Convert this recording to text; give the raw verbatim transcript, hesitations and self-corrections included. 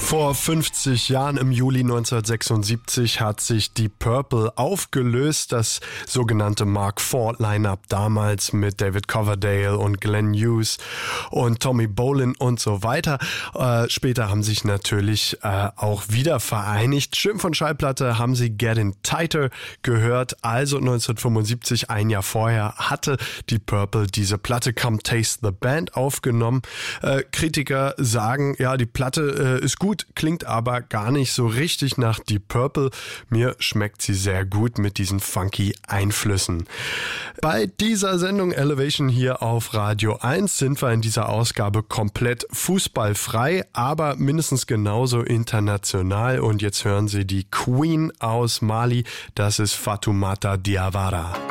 Vor fünfzig Jahren, im Juli neunzehnhundertsechsundsiebzig, hat sich Deep Purple aufgelöst. Das sogenannte Mark four Line-Up damals mit David Coverdale und Glenn Hughes und Tommy Bolin und so weiter. Äh, später haben sich natürlich äh, auch wieder vereinigt. Schön von Schallplatte haben sie Getting Tighter gehört. Also neunzehnhundertfünfundsiebzig, ein Jahr vorher, hatte Deep Purple diese Platte Come Taste the Band aufgenommen. Äh, Kritiker sagen, ja, die Platte äh, ist gut, klingt aber gar nicht so richtig nach Deep Purple. Mir schmeckt sie sehr gut mit diesen funky Einflüssen. Bei dieser Sendung Elevation hier auf Radio eins sind wir in dieser Ausgabe komplett fußballfrei, aber mindestens genauso international. Und jetzt hören Sie die Queen aus Mali. Das ist Fatoumata Diawara.